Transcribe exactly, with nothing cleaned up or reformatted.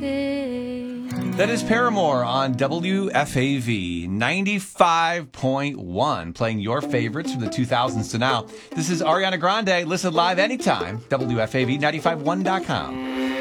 That is Paramore on W F A V ninety-five point one, playing your favorites from the two thousands to now. This is Ariana Grande. Listen live anytime, W F A V nine five one dot com.